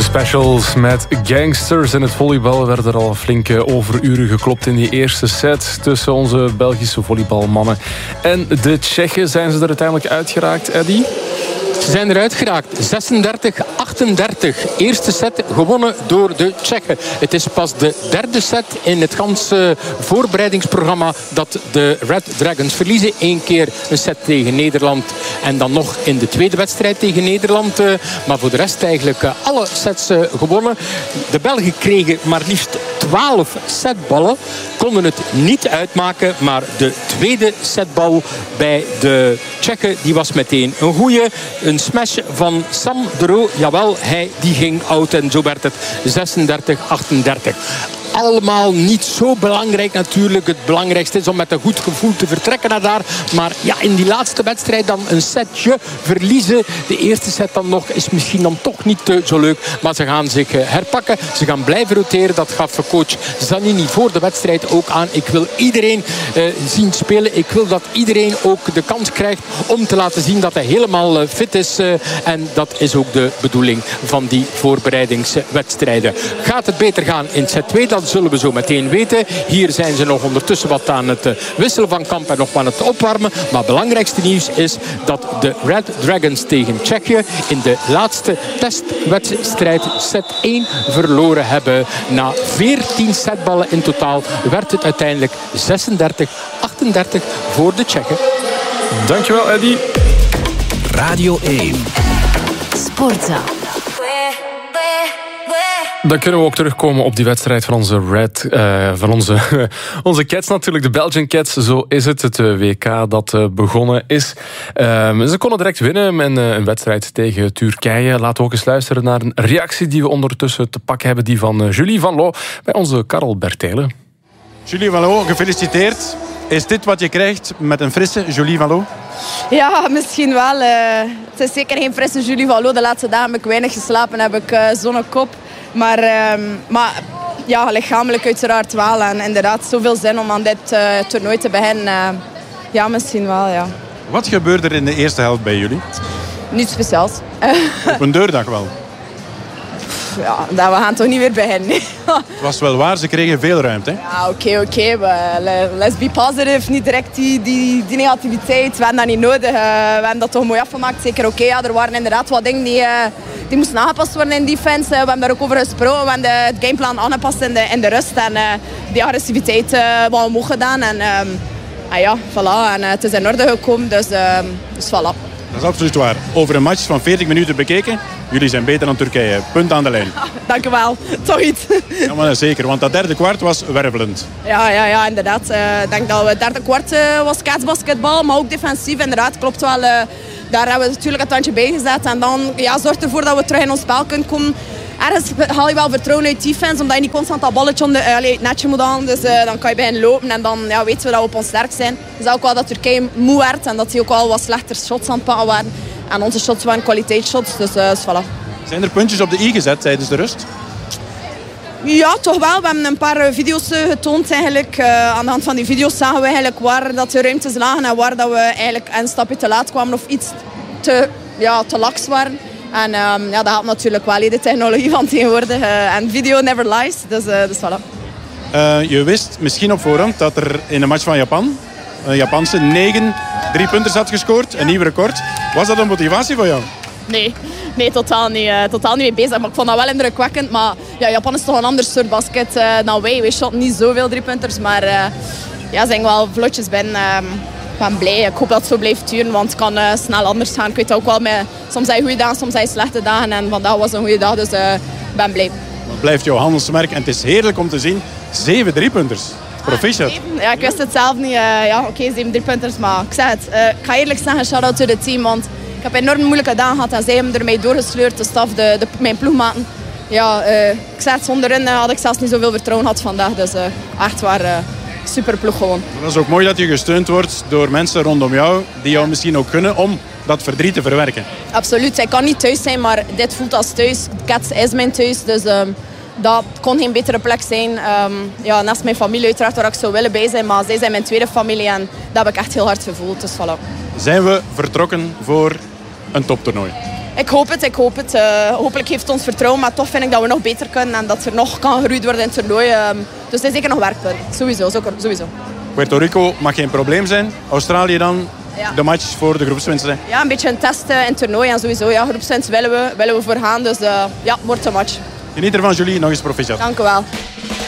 Specials met Gangsters. In het volleybal werden er al flinke overuren geklopt in die eerste set tussen onze Belgische volleybalmannen en de Tsjechen. Zijn ze er uiteindelijk uitgeraakt, Eddy? Ze zijn eruit geraakt. 36-38. Eerste set gewonnen door de Tsjechen. Het is pas de derde set in het ganse voorbereidingsprogramma dat de Red Dragons verliezen. 1 keer een set tegen Nederland en dan nog in de tweede wedstrijd tegen Nederland. Maar voor de rest eigenlijk alle sets gewonnen. De Belgen kregen maar liefst 12 setballen. Konden het niet uitmaken, maar de tweede setbal bij de Tsjechen die was meteen een goeie. Een smash van Sam de Roo. Jawel, die ging out en zo werd het 36-38. Allemaal niet zo belangrijk natuurlijk. Het belangrijkste is om met een goed gevoel te vertrekken naar daar. Maar ja, in die laatste wedstrijd dan een setje verliezen. De eerste set dan nog is misschien dan toch niet zo leuk. Maar ze gaan zich herpakken. Ze gaan blijven roteren. Dat gaf coach Zanini voor de wedstrijd ook aan. Ik wil iedereen zien spelen. Ik wil dat iedereen ook de kans krijgt om te laten zien dat hij helemaal fit is. En dat is ook de bedoeling van die voorbereidingswedstrijden. Gaat het beter gaan in set 2? Dat zullen we zo meteen weten. Hier zijn ze nog ondertussen wat aan het wisselen van kamp en nog aan het opwarmen. Maar het belangrijkste nieuws is dat de Red Dragons tegen Tsjechië in de laatste testwedstrijd set 1 verloren hebben. Na 14 setballen in totaal werd het uiteindelijk 36-38 voor de Tsjechen. Dankjewel, Eddy. Radio 1. Sportza. Dan kunnen we ook terugkomen op die wedstrijd van onze van onze Cats natuurlijk, de Belgian Cats. Zo is het WK dat begonnen is. Ze konden direct winnen met een wedstrijd tegen Turkije. Laten we ook eens luisteren naar een reactie die we ondertussen te pakken hebben. Die van Julie Van Loo bij onze Karel Bertelen. Julie Van Loo, gefeliciteerd. Is dit wat je krijgt met een frisse Julie Van Loo? Ja, misschien wel. Het is zeker geen frisse Julie Van Loo. De laatste dagen heb ik weinig geslapen, heb ik zonnekop. Maar ja, lichamelijk uiteraard wel. En inderdaad, zoveel zin om aan dit toernooi te beginnen. Ja, misschien wel, ja. Wat gebeurde er in de eerste helft bij jullie? Niets speciaals. Op een deurdag wel. Ja, we gaan toch niet weer beginnen. Het was wel waar, ze kregen veel ruimte. Ja, oké. Let's be positive. Niet direct die negativiteit. We hebben dat niet nodig. We hebben dat toch mooi afgemaakt. Zeker oké. Ja, er waren inderdaad wat dingen die moesten aangepast worden in defense. We hebben daar ook over gesproken. We hebben het gameplan aangepast in de rust. En die agressiviteit wat omhoog gedaan. En ja, voilà. En het is in orde gekomen. Dus voilà. Dat is absoluut waar. Over een match van 40 minuten bekeken. Jullie zijn beter dan Turkije. Punt aan de lijn. Dank u wel. Toch iets. Ja, maar zeker. Want dat derde kwart was wervelend. Ja, inderdaad. Ik denk dat het derde kwart was kaatsbasketbal. Maar ook defensief. Inderdaad, klopt wel. Daar hebben we natuurlijk een tandje bij gezet. En dan zorgt ervoor dat we terug in ons spel kunnen komen. Ergens haal je wel vertrouwen uit defense, omdat je niet constant dat balletje het netje moet halen. Dus dan kan je beginnen lopen en dan weten we dat we op ons sterk zijn. Dus ook wel dat Turkije moe werd en dat die ook wel wat slechter shots aan het pakken waren. En onze shots waren kwaliteitsshots, dus voilà. Zijn er puntjes op de i gezet tijdens de rust? Ja, toch wel. We hebben een paar video's getoond eigenlijk. Aan de hand van die video's zagen we eigenlijk waar dat de ruimtes lagen en waar dat we eigenlijk een stapje te laat kwamen of iets te laks waren. En dat helpt natuurlijk wel de technologie van tegenwoordig. En video never lies, dus voilà. Je wist misschien op voorhand dat er in de match van Japan een Japanse 9 3-punters had gescoord. Een nieuw record. Was dat een motivatie voor jou? Nee, totaal niet mee bezig. Maar ik vond dat wel indrukwekkend. Maar ja, Japan is toch een ander soort basket dan wij. Wij shotten niet zoveel 3-punters. Maar ze zijn wel vlotjes binnen. Ik ben blij. Ik hoop dat het zo blijft duren, want het kan snel anders gaan. Ik weet ook wel, soms zijn goede dagen, soms zijn slechte dagen. En vandaag was een goede dag, dus ik ben blij. Het blijft jouw handelsmerk en het is heerlijk om te zien. 7 3-punters. Proficiat. Ja, ik wist het zelf niet. 7 3-punters, maar ik zeg het. Ik ga eerlijk zeggen, shout-out to the team, want ik heb enorm moeilijke dagen gehad en zij hebben ermee doorgesleurd, de staf, mijn ploegmaten. Ja, ik zeg het, zonder hen had ik zelfs niet zoveel vertrouwen gehad vandaag, dus echt waar... super ploeg gewoon. Het is ook mooi dat je gesteund wordt door mensen rondom jou die jou misschien ook gunnen om dat verdriet te verwerken. Absoluut. Ik kan niet thuis zijn, maar dit voelt als thuis. Cats is mijn thuis, dus dat kon geen betere plek zijn. Naast mijn familie uiteraard waar ik zou willen bij zijn, maar zij zijn mijn tweede familie en dat heb ik echt heel hard gevoeld. Dus voilà. Zijn we vertrokken voor een toptoernooi? Ik hoop het. Hopelijk geeft het ons vertrouwen, maar toch vind ik dat we nog beter kunnen en dat er nog kan gegroeid worden in het toernooi. Dus het is zeker nog werkpunt. Sowieso. Puerto Rico mag geen probleem zijn. Australië dan, de match voor de groepswinst. Ja, een beetje een test in het toernooi en sowieso. Ja, groepswinst willen we voor gaan, dus wordt een match. Geniet ervan, Julie. Nog eens proficiat. Dank u wel.